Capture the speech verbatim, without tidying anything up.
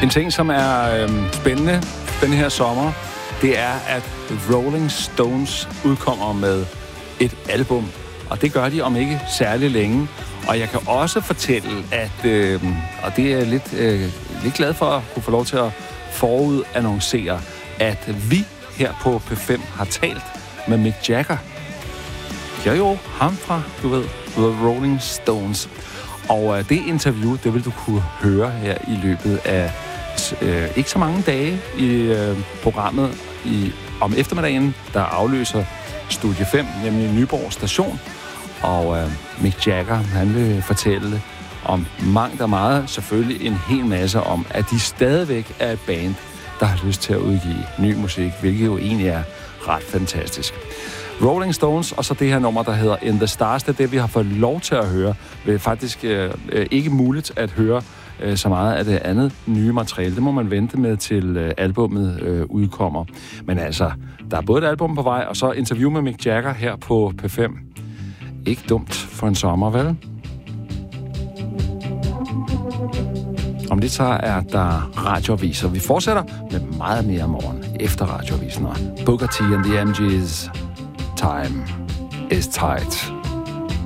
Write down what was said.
En ting, som er øhm, spændende den her sommer, det er, at Rolling Stones udkommer med et album. Og det gør de om ikke særlig længe. Og jeg kan også fortælle, at, øh, og det er jeg lidt, øh, lidt glad for at kunne få lov til at forudannoncere, at vi her på P fem har talt med Mick Jagger. Ja jo, ham fra, du ved, The Rolling Stones. Og øh, det interview, det vil du kunne høre her i løbet af øh, ikke så mange dage i øh, programmet i, om eftermiddagen, der afløser Studie fem, nemlig Nyborg Station. Og øh, Mick Jagger, han vil fortælle om mangt og meget, selvfølgelig en hel masse om, at de stadigvæk er et band, der har lyst til at udgive ny musik, hvilket jo egentlig er ret fantastisk. Rolling Stones, og så det her nummer, der hedder In the Stars, det er det, vi har fået lov til at høre. Det er faktisk øh, ikke muligt at høre øh, så meget af det andet nye materiale. Det må man vente med, til øh, albummet øh, udkommer. Men altså, der er både et album på vej, og så interview med Mick Jagger her på P fem. Ikke dumt for en sommer, vel? Om lidt så er der radioaviser. Vi fortsætter med meget mere morgen efter radioavisen. Booker T and the M G's Time is Tight.